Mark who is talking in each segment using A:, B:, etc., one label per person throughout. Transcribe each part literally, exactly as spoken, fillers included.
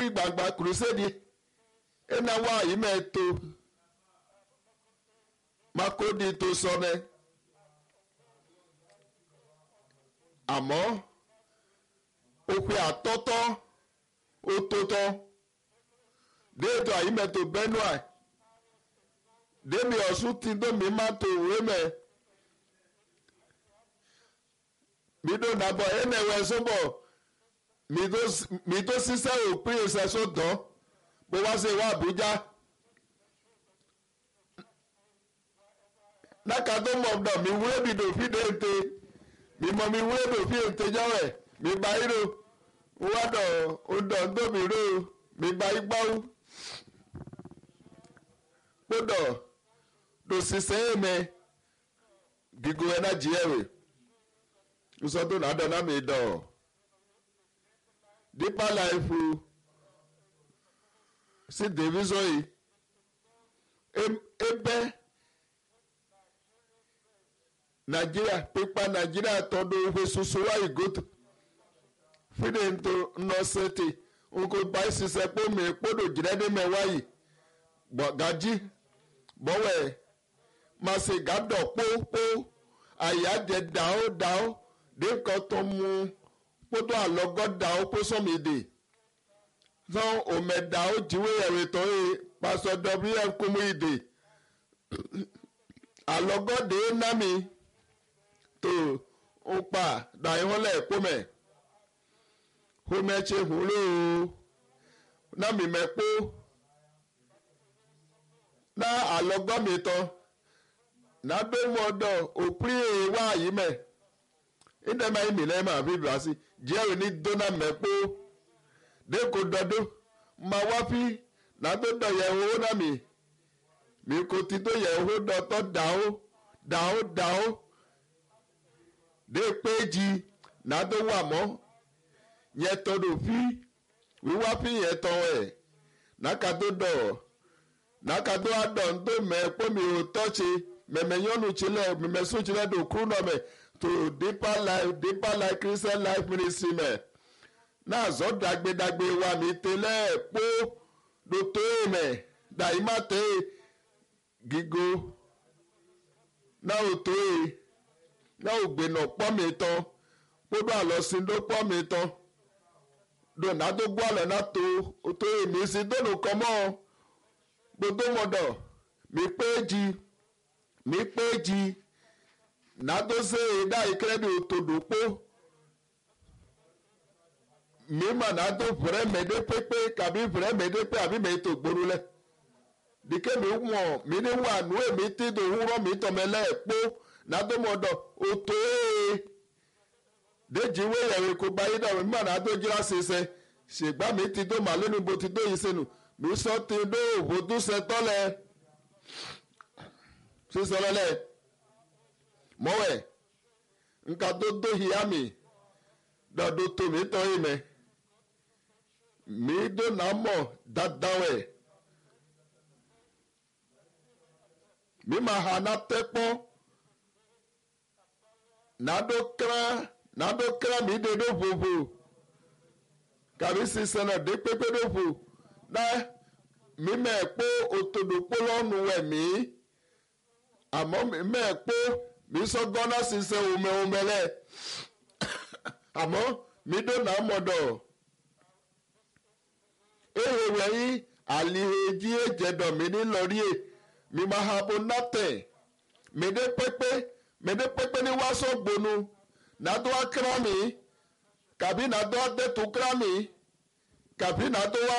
A: gbàgbà kùrùsẹ́dì ẹ̀nà wá yìí mẹ́ẹ̀tọ́ makodi tó sọ́nẹ́ àmọ́ òpè àtọ́tọ́ ó tótọ́ déètò àyí mẹ́tò benue dèmi ọ̀sùn tí dómi má tó òwe mẹ́ mi dó nàbọ̀ ẹ̀nẹ̀wẹ̀ sọ́bọ̀ mi tó sísẹ́ òpin ìṣẹ́sọ́ dán bó wá sí wá Àbújá náka tó mọ̀ ọ̀dọ̀ mi wúlé mi dò fi dé ete mi mọ̀ mi wúlé dò fi ete jọ́wẹ̀ mi gba irò wádọ̀ ọ̀dọ̀ ńdómi ró mi gba igbáwú kódọ̀ dò sísẹ́ ẹ̀mẹ́ gígùn ẹ̀ náà jí ẹ̀wẹ̀ nsọ́tò náà dọ̀ náà mi dọ̀ Deeper Life sí division yìí ebe Nàìjíríà pípa Nàìjíríà tọdún òwe soso wáyé gòtò fídíò ntò nọ́ọ̀sẹ̀tì nkò báyìí sísẹ pé mi kpọ́dọ̀ jìrẹ́dẹ́ mẹ́wáyé gbọ̀gájí bọ́wẹ̀ màsì gàdọ̀ kpókpó àyájẹ dàó dàó dèkọ̀ tó mú kpọ́dọ̀ àlọ́gọ́ dàó kpó sọ́mìdì zɔn omedawo dziwe ɛwɛtɔ ye pastor w f kumuide alɔgɔde nami to ŋkpa dayiwɔlɛ kpɔmɛ xɔmɛtse hulo nami mɛkpo na alɔgɔmitɔ nadomɔdɔ opri wa yi mɛ idema yi mi lɛ ma fi brasi diɛri ni dona mɛkpo deko dọdọ ma wá fi nàdọdọ yẹwò ó nà mí mi kò ti tó yẹwò dọtọ dàó dàó dàó dé péjì nàdọ wà mọ yẹn tọdọ fi wíwá fi yẹn tọ ẹ nàkàdọ dọ nàkàdọ àdọ ntọ mẹ kpọmi ò tọchi mẹmẹ nyọnu tsilẹ mẹmẹ sùn tsilẹ dò kúrú nọ mẹ tó Deeper Life Deeper Life Christian Life Ministry mẹ náà zọ dàgbédàgbé wa mi tẹ́lẹ̀ kpó dòtó mẹ dàyí má tẹ gígo náà ò tó yẹ náà ò gbénà pọ́ mi tán kpódò àlọ́sìndó pọ́ mi tán dònà tó gbọ́ àlọ́ náà tó tó yẹ mi sí dònà kọ́mọ́ gbódò mọ́dọ̀ mi pé jí mi pé jí náà tó sèé dáyí kẹ́rẹ́dì òtòdò kpó. Mi ma na do vrai mede pepe kabi vrai mede pe abi me to gboru le dike mi mo mi ni wa nu e mi ti do wuro mi to me le po na do modo o to e de jiwe ye ko bayi da mi ma na do jira sese se gba mi ti do ma lenu bo ti do yin senu mi so ti do bo du se to le se so le mo we nka do do hiami do do to mi to yi me mi do na mọ dandan wẹ mi ma ha na tẹpọ nado kra nado kra mi de do vovo kàbí sísẹ náà dé pépé do vo na mi mẹ kpó otodokpo lọnu wẹ mi àmọ́ mi mẹ kpó mi sọ gọnà sísẹ wòmẹwòmẹ lẹ àmọ́ mi do na mọ dọ. Ewe wẹ̀yí àlìhèjì ẹ̀jẹ̀dọ̀ mi ní lọ́rí ẹ̀ mi máa ha bo nátẹ̀ mèdè pépé mèdè pépé ní wàásù gbónú nàdó akérà mi kàbí nàdó adẹ́tù kérà mi kàbí nàdó wá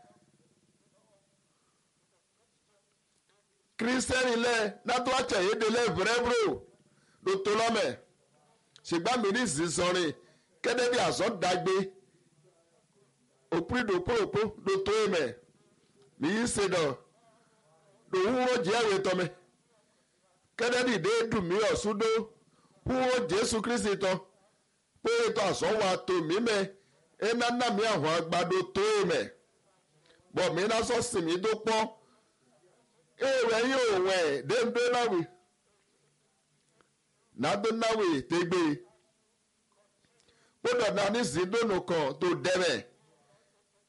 A: kírísítẹ́nì lẹ̀ nàdó àtẹ̀yẹ́dẹ́ lẹ̀ vẹ́rẹ́vẹ́rẹ́ lótó lọ́mẹ̀ ṣùgbọ́n mi ní sísọrin kẹ́dẹ́ bí àzọ́ dàgbé. Opri do poropo do to eme mi yi se do do wúwo jẹ́ ẹ̀wẹ̀ tọ́mẹ kẹ́dẹ́dì dé dùn mí ọ̀sùn dó wúwo Jésù Kristi tán pé ètò àsọ̀wọ́ àtò mi mẹ́ ẹ̀ nánà mi àwọn àgbàdo tó eme bọ̀ mí náà sọ sí mi tó pọ́n èrè yóò wẹ̀ déńdé náwì nàdó náwì tẹ́gbẹ́ gbọ́dọ̀ náà ní sí dónù kan tó dẹ́rẹ̀.